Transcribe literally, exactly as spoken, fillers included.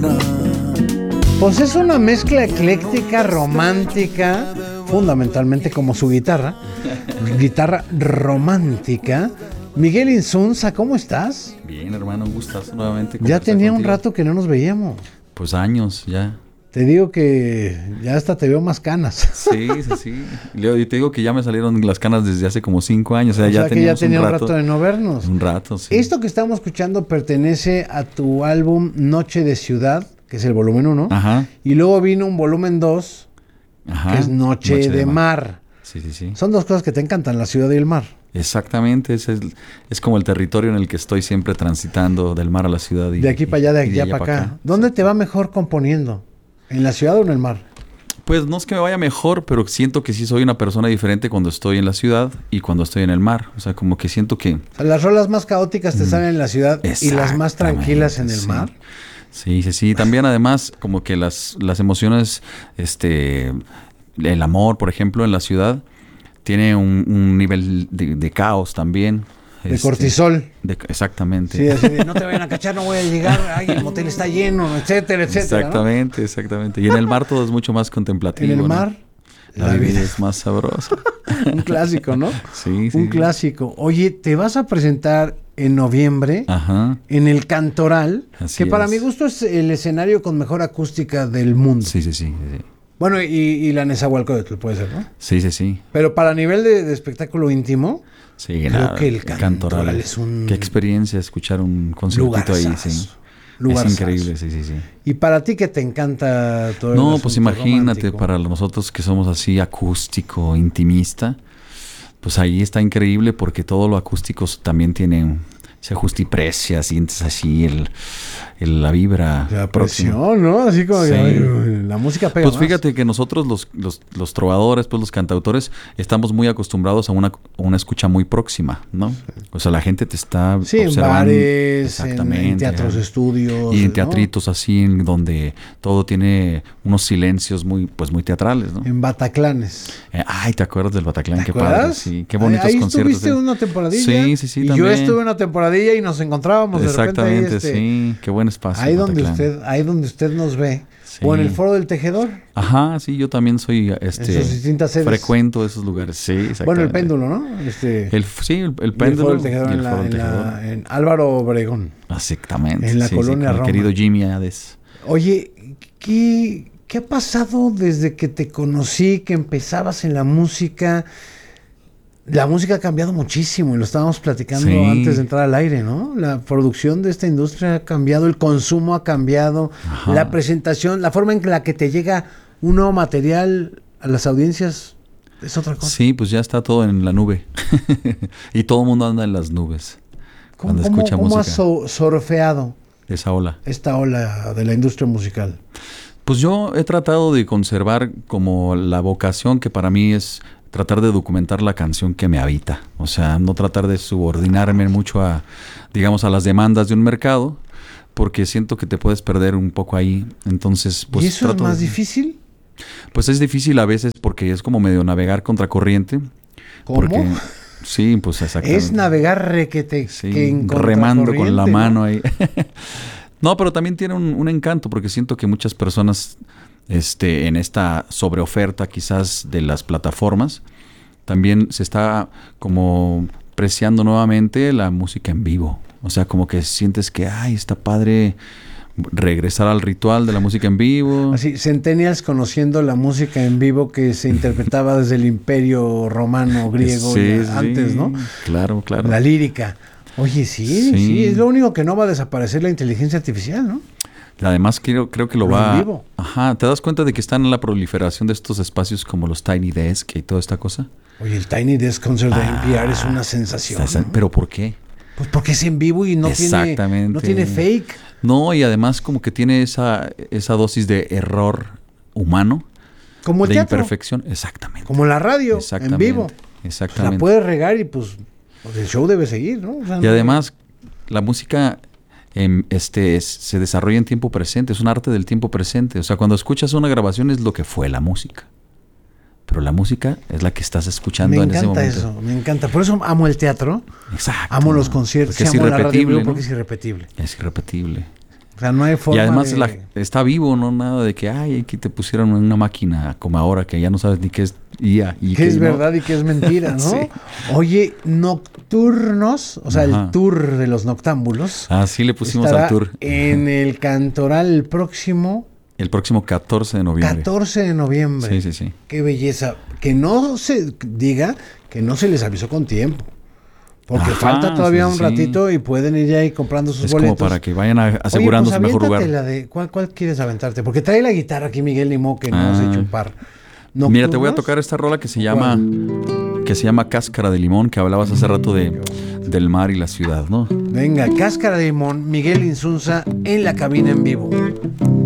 Pues es una mezcla ecléctica, romántica, fundamentalmente como su guitarra, guitarra romántica. Miguel Insunza, ¿cómo estás? Bien, hermano, un gustazo nuevamente. Ya tenía un rato que no nos veíamos. Pues años ya. Te digo que ya hasta te veo más canas. Sí, sí, sí. Y te digo que ya me salieron las canas desde hace como cinco años. O sea, o sea ya que ya tenía un un rato, rato de no vernos. Un rato, sí. Esto que estamos escuchando pertenece a tu álbum Noche de Ciudad, que es el volumen uno. Ajá. Y luego vino un volumen dos, Ajá. que es Noche, Noche de, de mar. mar. Sí, sí, sí. Son dos cosas que te encantan, la ciudad y el mar. Exactamente, ese es, es como el territorio en el que estoy siempre transitando del mar a la ciudad. Y, de aquí para allá, de allá para acá. acá. ¿Dónde te va mejor componiendo? ¿En la ciudad o en el mar? Pues no es que me vaya mejor, pero siento que sí soy una persona diferente cuando estoy en la ciudad y cuando estoy en el mar. O sea, como que siento que... O sea, las rolas más caóticas te salen en la ciudad y las más tranquilas en el sí. mar. Sí, sí, sí. También además como que las, las emociones, este, el amor, por ejemplo, en la ciudad tiene un, un nivel de, de caos también. De este, cortisol. De, exactamente. Sí, así de, no te vayan a cachar, no voy a llegar, ay, el motel está lleno, etcétera, etcétera. Exactamente, ¿no? Exactamente. Y en el mar todo es mucho más contemplativo. En el mar, ¿no? La, la vida, vida es más sabrosa. Un clásico, ¿no? Sí, sí. Un clásico. Oye, te vas a presentar en noviembre. Ajá. En el Cantoral, Así que para es. mi gusto es el escenario con mejor acústica del mundo. Sí, sí, sí. sí. Bueno, y, y la Nezahualcóyotl puede ser, ¿no? Sí, sí, sí. Pero para nivel de, de espectáculo íntimo, sí, creo nada, que el Cantoral, Cantoral es un... Qué experiencia escuchar un conciertito ahí, sí. Lugarzazo. Es increíble, sí, sí, sí. Y para ti que te encanta todo el No, pues imagínate, romántico. Para nosotros que somos así acústico, intimista, pues ahí está increíble porque todo lo acústico también tiene... Se justiprecia, sientes así el, el, la vibra. La presión, ¿no? Así como sí. que la música pega Pues más. fíjate que nosotros los, los, los trovadores, pues los cantautores, estamos muy acostumbrados a una, a una escucha muy próxima, ¿no? Sí. O sea, la gente te está sí, observando. En bares, exactamente, en, en teatros, ¿eh? Estudios. Y en ¿no? teatritos así, en donde todo tiene unos silencios muy, pues muy teatrales, ¿no? En Bataclanes. Eh, ay, ¿te acuerdas del Bataclan? ¿Te qué acuerdas? Padre, sí, qué bonitos ahí conciertos. Ahí estuviste eh. una temporadilla. Sí, sí, sí, y también. yo estuve una temporadilla y nos encontrábamos de repente ahí, Exactamente, este, sí, qué buen espacio. Ahí donde usted, ahí donde usted nos ve. Sí. O en el Foro del Tejedor. Ajá, sí, yo también soy este distintas sedes. Frecuento esos lugares, sí, exactamente. Bueno, el péndulo, ¿no? Este, el, sí, el, el péndulo. El Foro del Tejedor, en, la, en, la, en Álvaro Obregón. Exactamente. En la sí, colonia sí, Roma. El querido Jimmy Hades. Oye, ¿qué, ¿qué ha pasado desde que te conocí, que empezabas en la música? La música ha cambiado muchísimo y lo estábamos platicando sí. antes de entrar al aire, ¿no? La producción de esta industria ha cambiado, el consumo ha cambiado, Ajá. la presentación, la forma en la que te llega un nuevo material a las audiencias es otra cosa. Sí, pues ya está todo en la nube y todo el mundo anda en las nubes cuando ¿Cómo, escucha ¿cómo música. ¿Cómo has surfeado esa ola? Esta ola de la industria musical. Pues yo he tratado de conservar como la vocación que para mí es tratar de documentar la canción que me habita, o sea, no tratar de subordinarme mucho a, digamos, a las demandas de un mercado, porque siento que te puedes perder un poco ahí, entonces, pues... ¿Y eso es más de... difícil? Pues es difícil a veces porque es como medio navegar contra corriente. ¿Cómo? Porque, sí, pues exactamente. Es navegar requete, sí, que en remando con la mano ¿no? ahí. No, pero también tiene un, un encanto, porque siento que muchas personas... Este, en esta sobreoferta quizás de las plataformas, también se está como preciando nuevamente la música en vivo. O sea, como que sientes que, ay, está padre regresar al ritual de la música en vivo. Así, centennials conociendo la música en vivo que se interpretaba desde el Imperio Romano, griego, sí, ya, sí, antes, ¿no? Claro, claro. La lírica. Oye, sí, sí, sí, es lo único que no va a desaparecer la inteligencia artificial, ¿no? Además, creo, creo que lo Pero va... en vivo. Ajá, ¿te das cuenta de que están en la proliferación de estos espacios como los Tiny Desk y toda esta cosa? Oye, el Tiny Desk Concert ah, de N P R es una sensación. ¿no? ¿Pero por qué? Pues porque es en vivo y no tiene, no tiene fake. No, y además como que tiene esa, esa dosis de error humano. Como el de teatro. Imperfección. Exactamente. Como la radio, en vivo. Exactamente. Pues la puedes regar y pues, pues el show debe seguir, ¿no? O sea, y no además, la música... Este, es, se desarrolla en tiempo presente, es un arte del tiempo presente. O sea, cuando escuchas una grabación es lo que fue la música. Pero la música es la que estás escuchando en ese momento. Me encanta eso, me encanta. Por eso amo el teatro. Exacto. Amo los conciertos. Porque sí, es amo irrepetible, la radio, ¿no? Porque es irrepetible. Es irrepetible. O sea, no hay forma Y además de... la, está vivo, no nada de que, ay, aquí te pusieron una máquina como ahora que ya no sabes ni qué es I A. Y qué que es no. verdad y qué es mentira, ¿no? Sí. Oye, Nocturnos, o sea, Ajá. el tour de los noctámbulos. Así le pusimos estará al tour. en el Cantoral el próximo El próximo catorce de noviembre. catorce de noviembre. Sí, sí, sí. Qué belleza. Que no se diga que no se les avisó con tiempo. Porque Ajá, falta todavía sí, un sí. ratito y pueden ir ya ahí comprando sus Es boletos. como para que vayan a- asegurando Oye, su pues mejor lugar. aviéntate la de, ¿cuál, ¿Cuál quieres aventarte? Porque trae la guitarra aquí Miguel Limó que no Ah. se echa un par. Mira, te voy a ¿Nocturnos? tocar esta rola que se llama que se llama Cáscara de Limón, que hablabas hace rato de, del mar y la ciudad, ¿no? Venga, Cáscara de Limón, Miguel Insunza en la cabina en vivo.